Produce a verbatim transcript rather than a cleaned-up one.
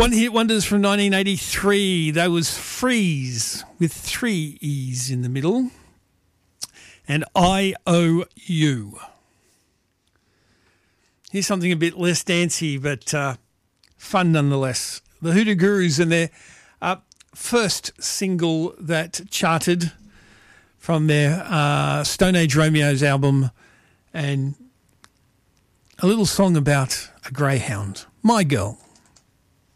One hit wonders from nineteen eighty-three. That was Freeze with three E's in the middle. And I O U. Here's something a bit less dancey, but uh, fun nonetheless. The Hoodoo Gurus and their uh, first single that charted from their uh, Stone Age Romeos album, and a little song about a greyhound, My Girl.